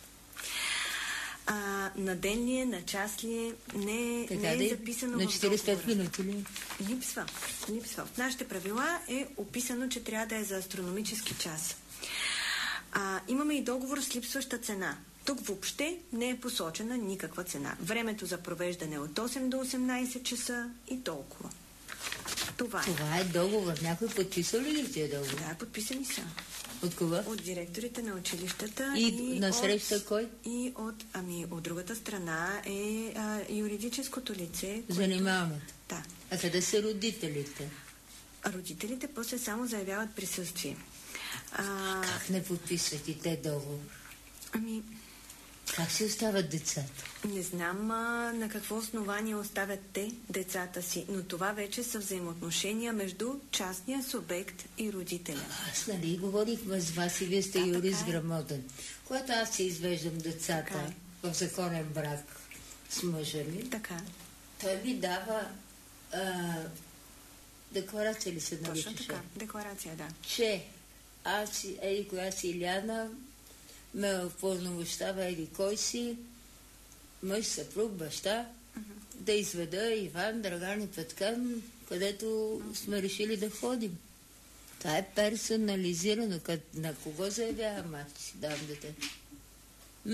А, на ден ли е, на час ли е, не, не е да записано на четирийсет и пет в договора. минути ли? Липсва. Липсва. В нашите правила е описано, че трябва да е за астрономически час. А, имаме и договор с липсваща цена. Тук въобще не е посочена никаква цена. Времето за провеждане е от осем до осемнайсет часа и толкова. Това е. Това е договор. Някой подписал ли ги тия договор? Да, подписани са. От кога? От директорите на училищата. И, и на среща кой? И от, ами, от другата страна е а, юридическото лице. Което... Занимаването. Да. А къде са родителите? А родителите после само заявяват присъствие. А... Как не подписват и те договор? Ами... Как си остават децата? Не знам а, на какво основание оставят те децата си, но това вече са взаимоотношения между частния субект и родителя. Аз нали говорихме с вас и вие сте да, юрист е. грамотен. Когато аз си извеждам децата е. в законен брак с мъжа ми, така. той ми дава а, декларация ли се наричаше? Точно така, декларация, да. Че аз, еди коя си Иляна, ме упълномощава еди кой си, мъж, съпруг, баща, uh-huh. да изведа Иван, Драган и Петкан, където uh-huh. сме решили да ходим. Това е персонализирано. На кого заявявам аз, си давам дете? М?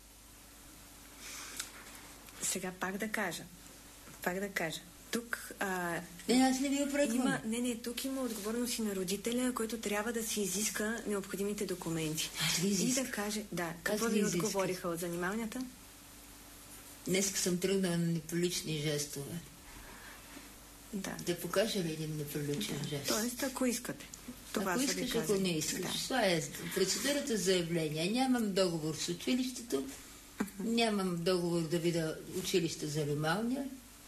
Сега пак да кажа. Пак да кажа. Тук... А, не, аз не ви опреквам. Не, не, тук има отговорност и на родителя, който трябва да си изиска необходимите документи. Аз ви изисках. И да каже... Да, какво ви отговориха от занималнията? Днес съм тръгнала на неприлични жестове. Да. Да покажа ли един неприличен да. жест? Тоест, ако искате. Това ако искаш, ако не искаш. Да. Това е процедурата за заявление. Нямам договор с училището, uh-huh. нямам договор да видя училище за занималния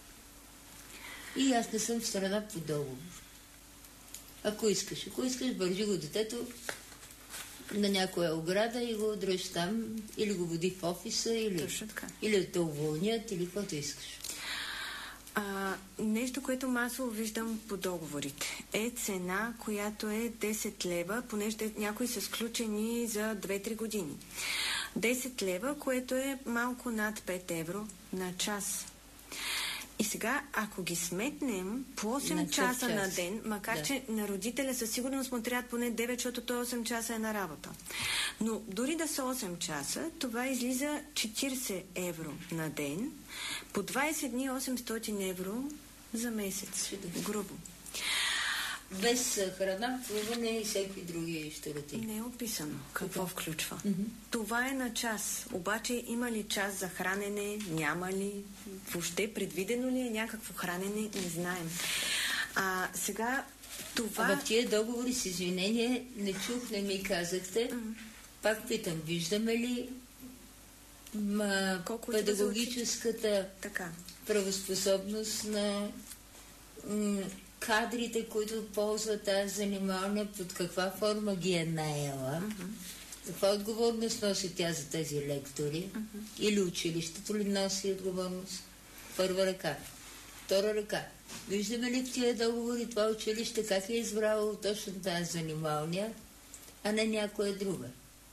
и аз не съм в страна по договор. Ако искаш, ако искаш, бържи го детето на някоя ограда и го дръж там, или го води в офиса, или, или да те уволнят, или каквото искаш. А, нещо, което масово виждам по договорите, е цена, която е десет лева, понеже някои са сключени за две-три години. десет лева, което е малко над пет евро на час. И сега, ако ги сметнем по осем на часа час. на ден, макар да. че на родителя със сигурност му трябва поне девет, защото той осем часа е на работа. Но дори да са осем часа, това излиза четирийсет евро на ден, по двайсет дни осемстотин евро за месец. Грубо. Без храна, плуване и всеки други щороти. Не е описано какво okay. включва. Mm-hmm. Това е на час. Обаче има ли час за хранене? Няма ли? Въобще предвидено ли е някакво хранене? Не знаем. А сега това... А в тия договори с извинение не чух, не ми казахте. Mm-hmm. Пак питам, виждаме ли ма, педагогическата така. правоспособност на м- кадрите, които ползват тази занималния, под каква форма ги е наела, uh-huh. каква отговорност носи тя за тези лектори, uh-huh. или училището ли носи отговорност? Първа ръка. Втора ръка. Виждаме ли в тия договори това училище как е избрало точно тази занималния, а не някоя друга?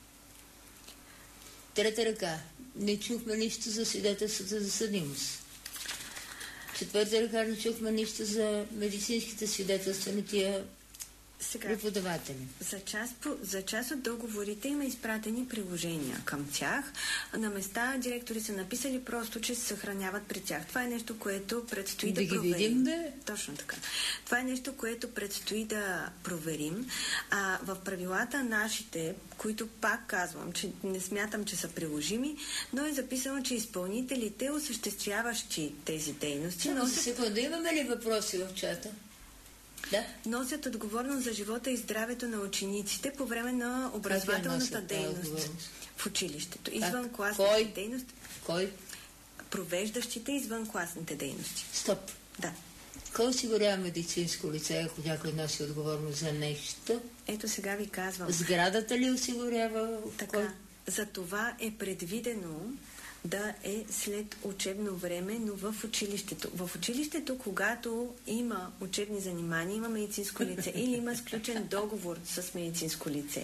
Трета ръка. Не чухме нищо за свидетелствата за съдимост. Четвърта ръка, не чухме нищо за медицинските свидетелства на тия Сега, преподаватели. За част, за част от договорите има изпратени приложения към тях. На места директори са написали просто, че се съхраняват при тях. Това е нещо, което предстои да, да проверим. Видим, да? Точно така. Това е нещо, което предстои да проверим. А в правилата нашите, които пак казвам, че не смятам, че са приложими, но е записано, че изпълнителите, осъществяващи тези дейности... Само за секунда, имаме ли въпроси в чата? Да. Носят отговорност за живота и здравето на учениците по време на образователната дейност в училището. Извън класните Кой? дейности. Кой? Провеждащите извън класните дейности. Стоп. Да. Кой осигурява медицинско лице, ако някой носи отговорност за нещо? Ето сега ви казвам. Сградата ли осигурява? Така. Кой? За това е предвидено да е след учебно време, но в училището. В училището, когато има учебни занимания, има медицинско лице или има сключен договор с медицинско лице.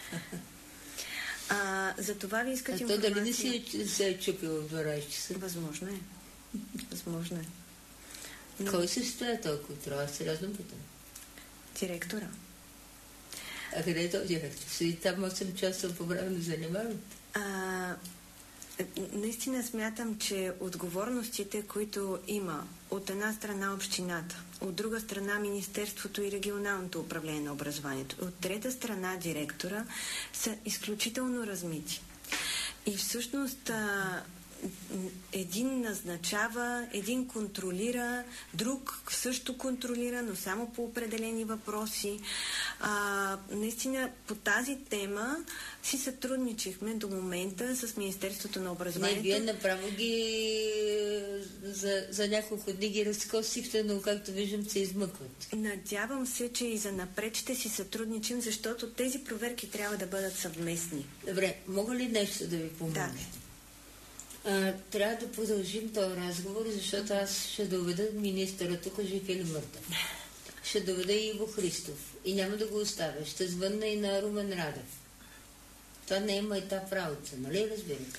А, за това ви искат информация... А то дали не си се е чупило в дванайсет часа? Възможно е. Възможно е. Но... Кой се стоя толкова? Трябва сериозно питам. Директора. А къде е този директор? Седи там осем часа по време на занимаването? А... Наистина смятам, че отговорностите, които има от една страна общината, от друга страна Министерството и регионалното управление на образованието, от трета страна директора, са изключително размити. И всъщност а, един назначава, един контролира, друг също контролира, но само по определени въпроси. А, наистина по тази тема си сътрудничихме до момента с Министерството на образованието. Не, вие направо ги за, за няколко дни ги разкосихте, но както виждам се измъкват. Надявам се, че и за напред ще си сътрудничим, защото тези проверки трябва да бъдат съвместни. Добре, мога ли нещо да ви помогна? Да. А, трябва да продължим този разговор, защото аз ще доведа министъра тук, жив или мъртъв. Ще доведа и Иво Христов. И няма да го оставя. Ще звънна и на Румен Радев. Това не е майтап работа, нали разбирате?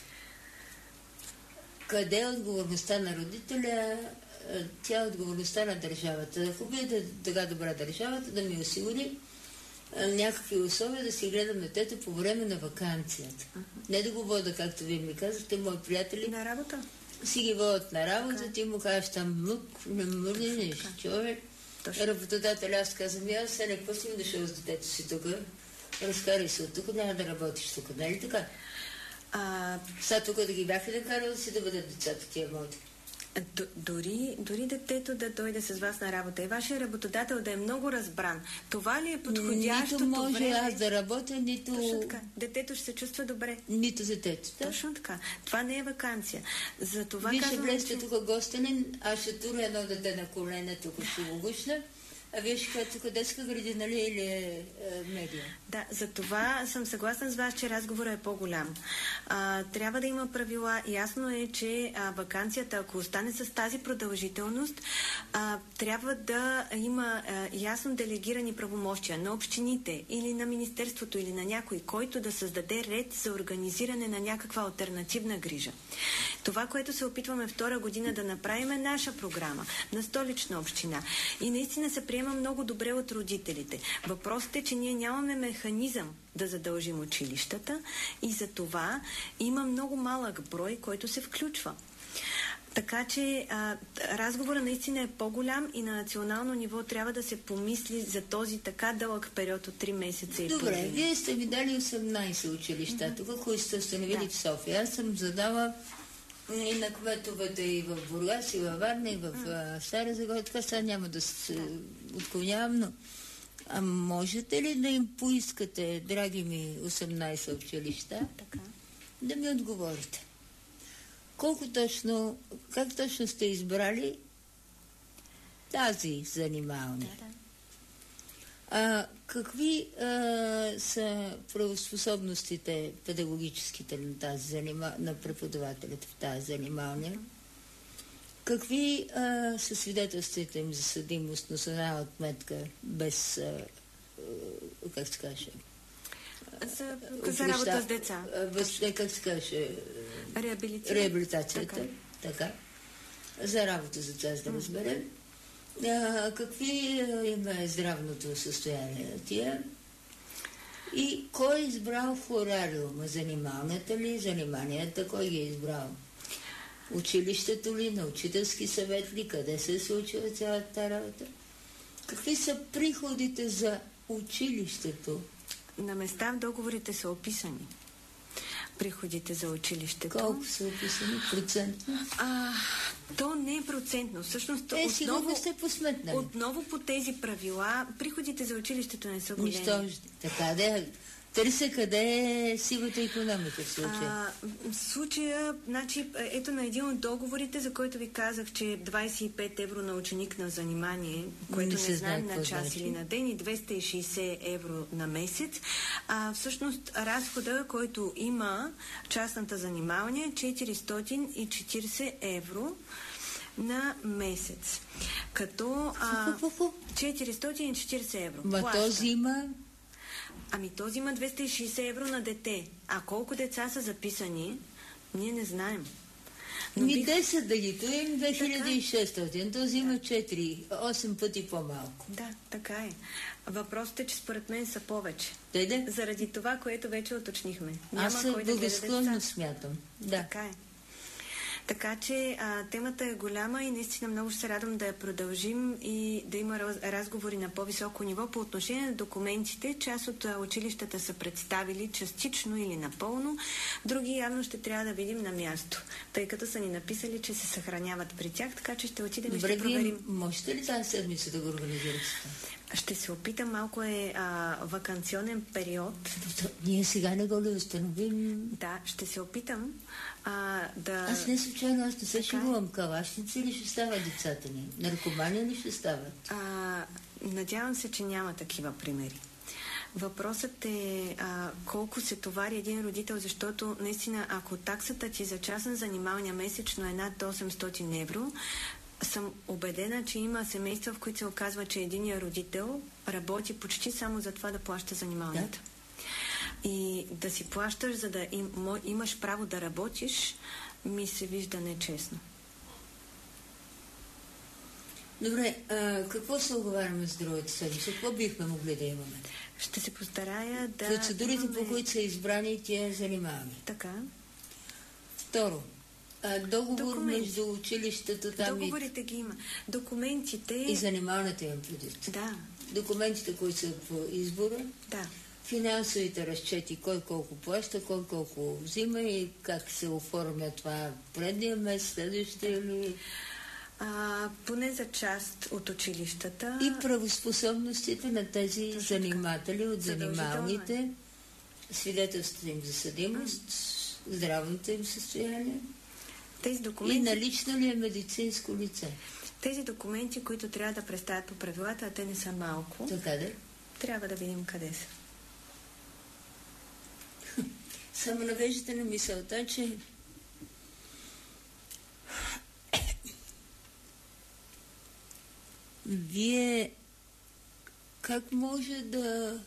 Къде е отговорността на родителя? Тя е отговорността на държавата. Хубаво е да така добра държавата да ми осигури някакви условия да си гледам детето по време на ваканцията. Uh-huh. Не да го вода, както вие ми казахте, мои приятели. На работа? Си ги водят на работа, okay. Ти му кажеш там мък, не мърнеш, okay. човек. Работодател, аз казвам, аз се не пъстим да шел с детето си тук. Разкарай се от тук, няма да работиш тук, нали така? А... Сега тук да ги бяха да карал да си да бъдат децата тия моите. Д- дори, дори детето да дойде с вас на работа и вашия работодател да е много разбран, това ли е подходящото нито може време? Аз да работя, нито... Точно така. Детето ще се чувства добре. Нито детето. Да? Точно така. Това не е ваканция. За това Вие казвам, ще влезете че... тук гостенен, аз ще туря едно дете на колене, тук ще го гушна, а вие ще кажете тук детска градина ли или е, е, медия? Да, за това съм съгласна с вас, че разговорът е по-голям. А, трябва да има правила. Ясно е, че а, ваканцията, ако остане с тази продължителност, а, трябва да има а, ясно делегирани правомощия на общините или на Министерството или на някой, който да създаде ред за организиране на някаква алтернативна грижа. Това, което се опитваме втора година да направим, е наша програма на Столична община. И наистина се приема много добре от родителите. Въпросът е, че ние нямаме механизъм да задължим училищата и за това има много малък брой, който се включва. Така че а, разговорът наистина е по-голям и на национално ниво трябва да се помисли за този така дълъг период от три месеца и половина. Добре, вие сте ми дали осемнайсет училища, mm-hmm. тук, които сте установили да. В София. Аз съм задала и на кметовете и в Бургас, и във Варна, и в mm. Стара Загора. Така сега няма да се отклонявам, но а можете ли да им поискате, драги ми осемнайсет училища, така. Да ми отговорите? колко точно, как точно сте избрали тази занимална? Да, да. А, какви а, са правоспособностите педагогическите на, тази занима... на преподавателите в тази занималния? Какви а, са свидетелствата им за съдимост, но с една отметка без, а, а, как се каже? За, за работа с деца. Без, как се каже? Реабилитация. Реабилитацията. Така. така. За работа с деца, за да разберем. А, какви им е здравното състояние на тия? И кой е избрал хорариума? Занималната ли? Заниманията? Кой ги е избрал? Училището ли? На учителски съвет ли? Къде се е случила цялата работа? Какви са приходите за училището? На места в договорите са описани приходите за училището. Колко са описани? Процентно? А, то не е процентно. Всъщност, е, отново, сте посметнали. Отново по тези правила, приходите за училището не са големи. Нищо, така да търся къде е сивата икономика в случая. А, в случая, значи, ето на един от договорите, за който ви казах, че двадесет и пет евро на ученик на занимание, което не, не знаем на час значи. Или на ден, и двеста и шейсет евро на месец. А, всъщност, разхода, който има частната занимание, е четиристотин и четиридесет евро на месец. Като а, четиристотин и четиридесет евро. Ма този има... Ами този има двеста и шейсет евро на дете. А колко деца са записани, ние не знаем. Но Ми бих... десет да ги туем, две хиляди и шестстотин. Този има четири, осем пъти по-малко. Да, така е. Въпросът е, че според мен са повече. Деде? Заради това, което вече уточнихме. Няма Аз кой да благосклонно смятам. Да. Така е. Така че а, темата е голяма и наистина много ще се радвам да я продължим и да има разговори на по-високо ниво. По отношение на документите, част от а, училищата са представили частично или напълно, други явно ще трябва да видим на място, тъй като са ни написали, че се съхраняват при тях, така че ще отидем и ще проверим. Можете ли тази седмица да го организирате? Ще се опитам, малко е а, ваканционен период. Ние сега не го ли установим? Да, ще се опитам а, да... Аз не случайно, аз не се шегувам. Калашници ли ще стават децата ни? Наркомани ли ще стават? А, надявам се, че няма такива примери. Въпросът е а, колко се товари един родител, защото наистина, ако таксата ти за частна занималния месечно е над осемстотин евро, съм убедена, че има семейства, в които се оказва, че единият родител работи почти само за това да плаща занималнията. Да. И да си плащаш, за да им, имаш право да работиш, ми се вижда нечестно. Добре, а, какво се оговаряме с другата седмица? Какво бихме могли да имаме? Ще се постарая да... Процедурите, имаме... по които са избрани, тия занимаваме. Така. Второ. А, договор Документи. Между училището там Договорите и... ги има. Документите... И занималната им предвид. Да. Документите, които са по избора. Да. Финансовите разчети, кой колко плаща, кой колко взима и как се оформя това предния месец, следващия ли... А, поне за част от училищата. И правоспособностите на тези Точно заниматели от занималните, свидетелството им за съдимост, а. здравното им състояние. Тези документи... И налично ли е медицинско лице? Тези документи, които трябва да представят по правилата, а те не са малко. Така да? Трябва да видим къде са. Само навеждате на мисълта, че вие как може да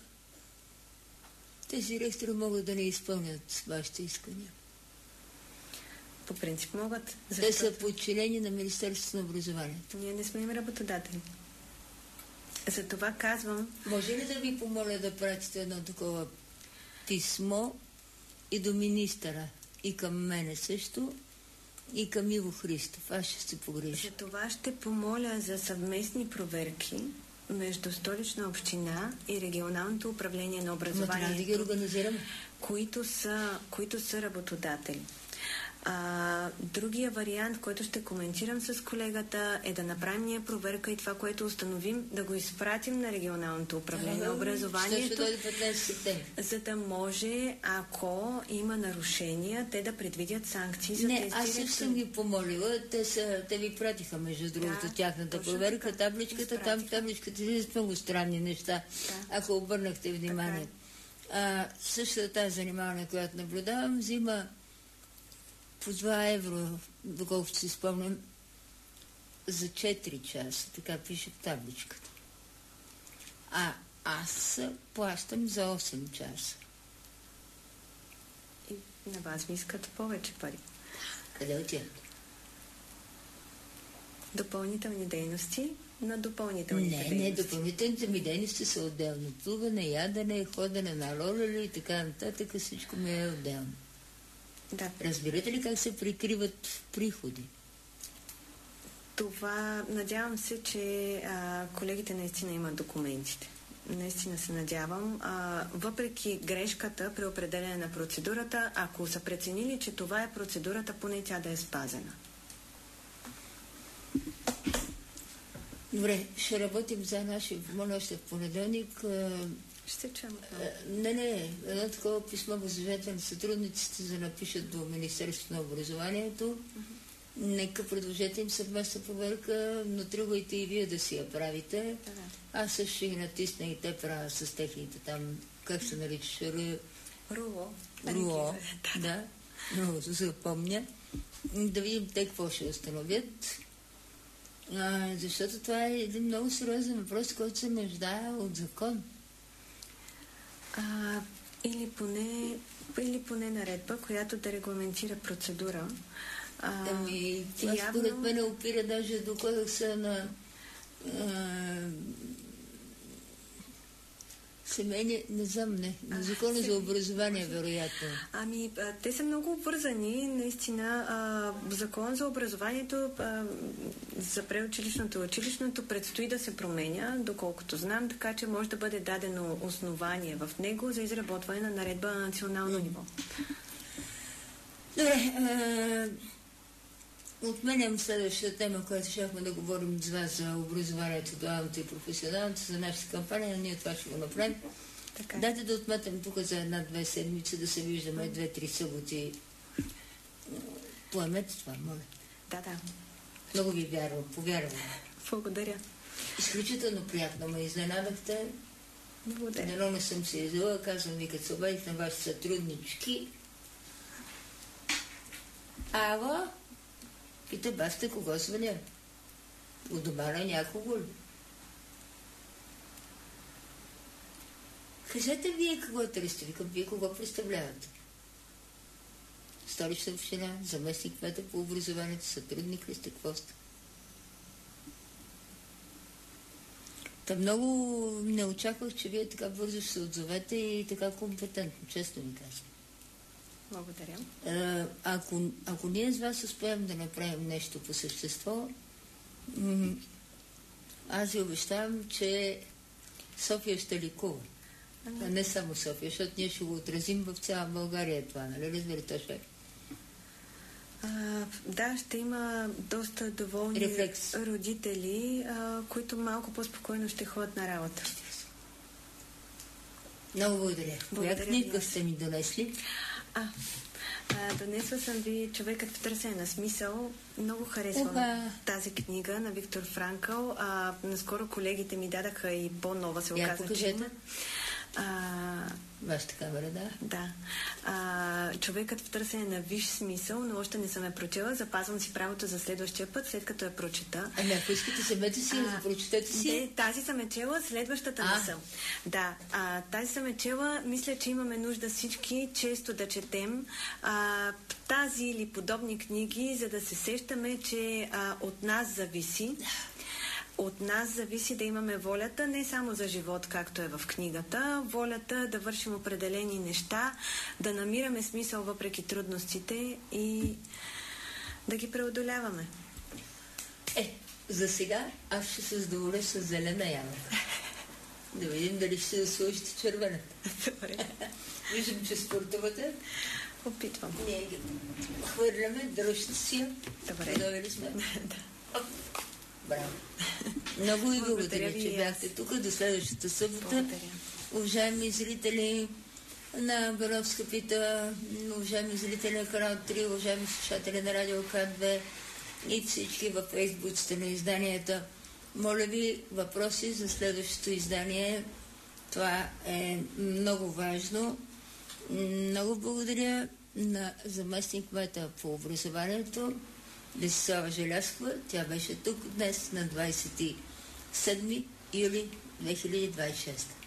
тези ректори могат да не изпълнят вашите искания? По принцип могат. Защото... Те са подчинени на Министерството на образованието. Ние не сме им работодатели. За това казвам... Може ли да ви помоля да пратите едно такова писмо и до министъра, и към мене също, и към Иво Христов? Аз ще се погрижа. За това ще помоля за съвместни проверки между Столична община и Регионалното управление на образованието, да ги организираме. Които са, които са работодатели. А, другия вариант, който ще коментирам с колегата, е да направим ние проверка и това, което установим, да го изпратим на регионалното управление на образованието, за да може, ако има нарушения, те да предвидят санкции за Не, тези аз също съм ги помолила. Те, са, те ви пратиха, между другото, да, тяхната проверка, табличката, там табличката излизат много странни неща, да. Ако обърнахте внимание. А, същата тази занимаване, която наблюдавам, взима по два евро, доколкото си спомням, за четири часа, така пише в табличката. А аз плащам за осем часа. И на вас ви искат повече пари. Къде отиват? Допълнителни дейности на допълнителните не, дейности. Не, допълнителните ми дейности са отделно. Плуване, ядене, ходене на ролери и така нататък, всичко ми е отделно. Да. Разбирате ли как се прикриват приходи? Това, надявам се, че а, колегите наистина имат документите. Наистина се надявам. А, въпреки грешката при определене на процедурата, ако са преценили, че това е процедурата, поне тя да е спазена. Добре, ще работим за нашия помоля още в понеделник. Ще чуем. Не, не, едно такова писмо възложете на сътрудниците за да напишат до Министерството на образованието. Mm-hmm. Нека предложете им съвместна проверка, но тръгвайте и вие да си я правите. Mm-hmm. Аз също ще ги натисна и те правят с техните там, как се наричаш? Руло. Руло, да. Много се запомня. Да видим те какво ще установят. А, защото това е един много сериозен въпрос, който се нуждае от закон. А, или, поне, или поне наредба, която да регламентира процедура. А, ами, това явно... според мен опира даже до кодекса на а, семейни, не знам, не, на закона за образование, вероятно. Ами, а, те са много обвързани, наистина. А, закон за образованието, а, за преучилищното и училищното предстои да се променя, доколкото знам, така че може да бъде дадено основание в него за изработване на наредба на национално ниво. Добре, а, отменям следващата тема, която щяхме да говорим с вас за образованието, дуалното и професионалното, за нашата кампания, ние това ще го направим. Така. Дайте да отметам тук за една-две седмици, да се виждаме две-три съботи. Поемете това, моля. Да, да. Много ви вярвам, повярвам. Благодаря. Изключително приятно ме изненадахте. Благодаря. Дано не съм се издала, казвам ви, като се обадих на ваши сътруднички. Ало? Пита, басте, кого звъня? У дома на някого ли? Кажете вие какво търсите, викам, вие кого представлявате? Столична община, заместник кмета по образованието, сътрудник ли сте, какво сте? Та много не очаквах, че вие така бързо ще се отзовете и така компетентно, честно ви казвам. Благодаря. А, ако, ако ние с вас успеем да направим нещо по същество, м- аз ви обещавам, че София ще ликува. А не само София, защото ние ще го отразим в цяла България това, нали? Разберете, ще? А, да, ще има доста доволни Рефлекс. родители, а, които малко по-спокойно ще ходят на работа. Много благодаря. Коя книга сте ми донесли? А, а, донесла съм ви Човекът в търсене на смисъл. Много харесвам Уха. тази книга на Виктор Франкъл. А, наскоро колегите ми дадаха и по-нова, се оказа, че има. А, Вашата камера, да? Да. А, Човекът в търсене на висш смисъл, но още не съм я прочела. Запазвам си правото за следващия път, след като я прочета. Ами ако искате, седмете си, да прочетете си. Не, тази съм е чела, следващата а. не съм. Да, а, тази съм е чела. Мисля, че имаме нужда всички често да четем а, тази или подобни книги, за да се сещаме, че а, от нас зависи. От нас зависи да имаме волята не само за живот, както е в книгата, волята да вършим определени неща, да намираме смисъл въпреки трудностите и да ги преодоляваме. Е, за сега аз ще се задоволя с зелена ябълка. Да видим дали ще да сложите червената. Добре. Виждам, че спортувате. Опитвам. Ние ги хвърляме, дръжте си. Добре. Готови ли сме? Браво. Много ви благодаря, че бяхте тук. До следващата събота. Благодаря. Уважаеми зрители на Беновска пита, уважаеми зрители на Канал три, уважаеми слушатели на Радио К две и всички във фейсбуците на изданията. Моля ви, въпроси за следващото издание. Това е много важно. Много благодаря на заместник-кмета по образованието Десислава Желязкова. Тя беше тук днес на двадесет и седми юли две хиляди двадесет и шеста.